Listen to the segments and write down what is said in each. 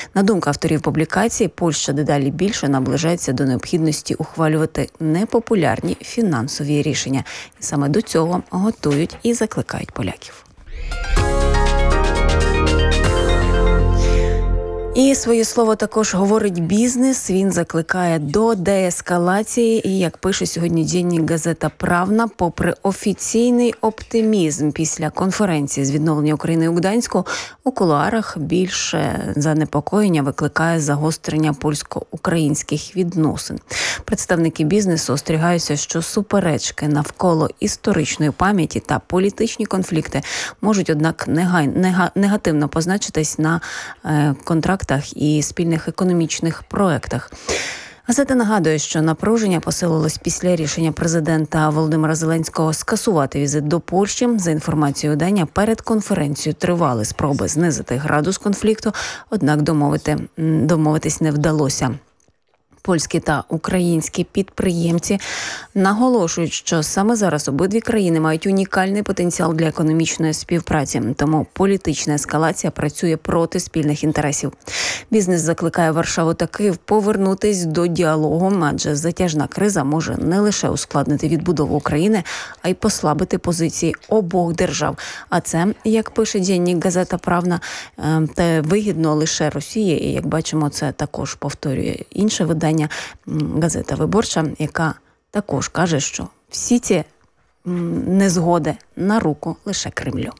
На думку авторів публікації, Польща дедалі більше наближається до необхідності ухвалювати непопулярні фінансові рішення. І саме до цього готують і закликають поляків. І своє слово також говорить бізнес. Він закликає до деескалації. І, як пише сьогодні денник «Газета Правна», попри офіційний оптимізм після конференції з відновлення України у Гданську, у кулуарах більше занепокоєння викликає загострення польсько-українських відносин. Представники бізнесу остерігаються, що суперечки навколо історичної пам'яті та політичні конфлікти можуть, однак, негативно позначитись на контрактах і спільних економічних проектах. Газета нагадує, що напруження посилилось після рішення президента Володимира Зеленського скасувати візит до Польщі. За інформацією видання, перед конференцією тривали спроби знизити градус конфлікту, однак домовитись не вдалося. Польські та українські підприємці наголошують, що саме зараз обидві країни мають унікальний потенціал для економічної співпраці, тому політична ескалація працює проти спільних інтересів. Бізнес закликає Варшаву та Київ повернутись до діалогу, адже затяжна криза може не лише ускладнити відбудову України, а й послабити позиції обох держав. А це, як пише денник «Газета Правна», те вигідно лише Росії, і, як бачимо, це також повторює інше видання «Газета Виборча», яка також каже, що всі ці незгоди на руку лише Кремлю.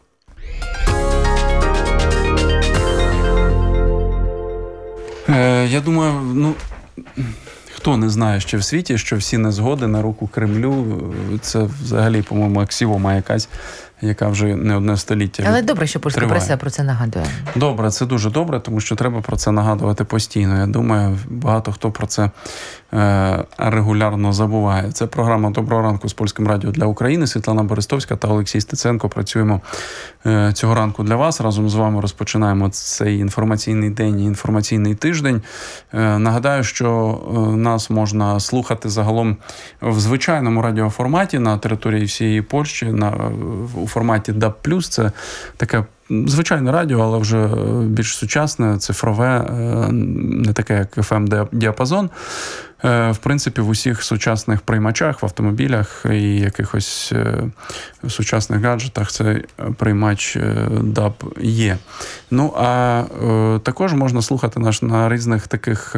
Я думаю, хто не знає ще в світі, що всі незгоди на руку Кремлю, це взагалі, по-моєму, аксіома якась, яка вже не одне століття. Але добре, що польська преса про це нагадує. Добре, це дуже добре, тому що треба про це нагадувати постійно. Я думаю, багато хто про це регулярно забуває. Це програма «Доброго ранку» з Польським радіо для України. Світлана Берестовська та Олексій Стеценко працюємо цього ранку для вас. Разом з вами розпочинаємо цей інформаційний день і інформаційний тиждень. Нагадаю, що нас можна слухати загалом в звичайному радіоформаті на території всієї Польщі, у форматі DAB+. Це таке звичайне радіо, але вже більш сучасне, цифрове, не таке, як FM-діапазон. В принципі, в усіх сучасних приймачах, в автомобілях і якихось сучасних гаджетах цей приймач DAB є. Ну, а також можна слухати наш на різних таких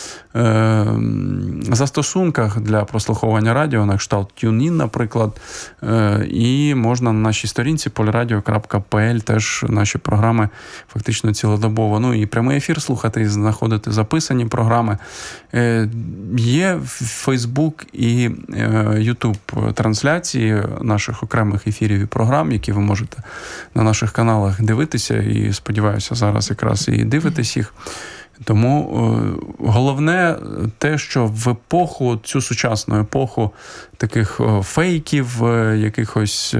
застосунках для прослуховування радіо, на кшталт TuneIn, наприклад. І можна на нашій сторінці polradio.pl теж наші програми фактично цілодобово. Ну, і прямий ефір слухати, і знаходити записані програми. Є Facebook і YouTube трансляції наших окремих ефірів і програм, які ви можете на наших каналах дивитися, і, сподіваюся, зараз якраз і дивитесь їх. Тому головне те, що в епоху, цю сучасну епоху таких фейків, якихось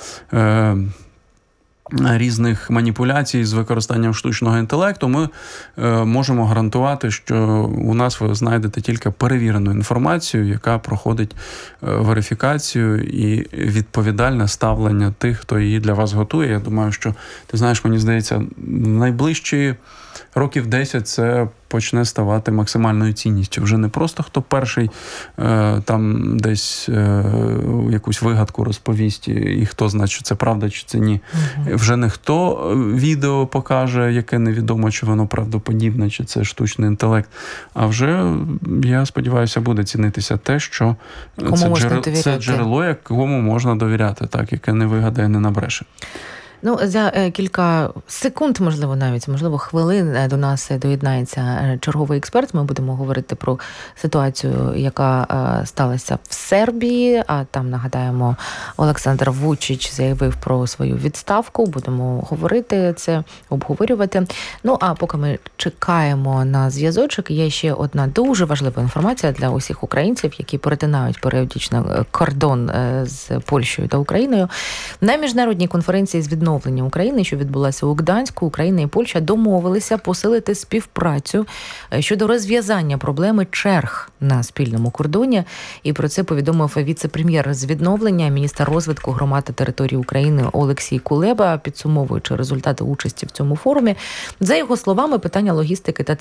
різних маніпуляцій з використанням штучного інтелекту, ми можемо гарантувати, що у нас ви знайдете тільки перевірену інформацію, яка проходить верифікацію і відповідальне ставлення тих, хто її для вас готує. Я думаю, що, ти знаєш, мені здається, найближчі років 10 це почне ставати максимальною цінністю. Вже не просто хто перший там десь якусь вигадку розповість, і хто знає, чи це правда, чи це ні. Вже не хто відео покаже, яке невідомо, чи воно правдоподібне, чи це штучний інтелект. А вже, я сподіваюся, буде цінитися те, що це джерело, якому можна довіряти, так, яке не вигадає, не набреше. Ну, за кілька секунд, можливо, хвилин до нас доєднається черговий експерт. Ми будемо говорити про ситуацію, яка сталася в Сербії. А там, нагадаємо, Олександр Вучич заявив про свою відставку. Будемо говорити це, обговорювати. Ну, а поки ми чекаємо на зв'язочок, є ще одна дуже важлива інформація для усіх українців, які перетинають періодично кордон з Польщею та Україною. На міжнародній конференції з відновлення України, що відбулася у Гданську, Україна і Польща домовилися посилити співпрацю щодо розв'язання проблеми черг на спільному кордоні. І про це повідомив віце-прем'єр з відновлення, міністр розвитку громад та території України Олексій Кулеба, підсумовуючи результати участі в цьому форумі. За його словами, питання логістики та